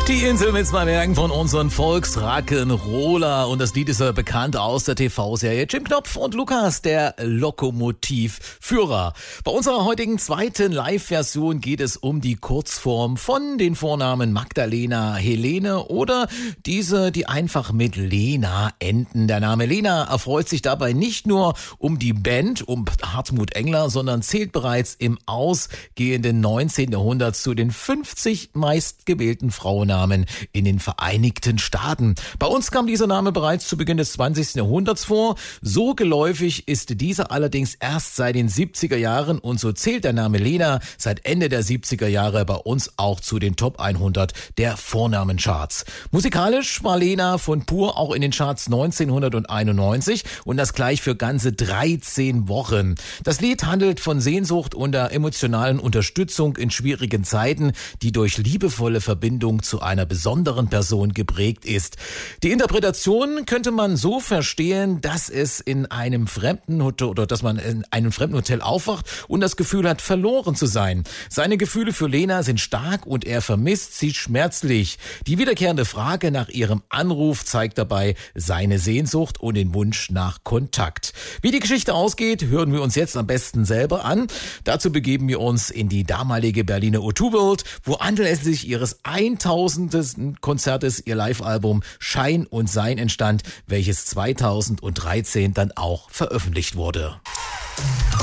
Die Insel mit zwei Werken von unseren Volksrock'n'Roller. Und das Lied ist ja bekannt aus der TV-Serie Jim Knopf und Lukas, der Lokomotivführer. Bei unserer heutigen zweiten Live-Version geht es um die Kurzform von den Vornamen Magdalena, Helene oder diese, die einfach mit Lena enden. Der Name Lena erfreut sich dabei nicht nur um die Band, um Hartmut Engler, sondern zählt bereits im ausgehenden 19. Jahrhundert zu den 50 meistgewählten Frauennamen in den Vereinigten Staaten. Bei uns kam dieser Name bereits zu Beginn des 20. Jahrhunderts vor. So geläufig ist dieser allerdings erst seit den 70er Jahren und so zählt der Name Lena seit Ende der 70er Jahre bei uns auch zu den Top 100 der Vornamencharts. Musikalisch war Lena von Pur auch in den Charts 1991 und das gleich für ganze 13 Wochen. Das Lied handelt von Sehnsucht und der emotionalen Unterstützung in schwierigen Zeiten, die durch liebevolle Verbindung zu einer besonderen Person geprägt ist. Die Interpretation könnte man so verstehen, dass es in einem fremden Hotel oder dass man in einem fremden Hotel aufwacht und das Gefühl hat, verloren zu sein. Seine Gefühle für Lena sind stark und er vermisst sie schmerzlich. Die wiederkehrende Frage nach ihrem Anruf zeigt dabei seine Sehnsucht und den Wunsch nach Kontakt. Wie die Geschichte ausgeht, hören wir uns jetzt am besten selber an. Dazu begeben wir uns in die damalige Berliner O2 World, wo anlässlich ihres 1000. Konzertes ihr Live-Album Schein und Sein entstand, welches 2013 dann auch veröffentlicht wurde.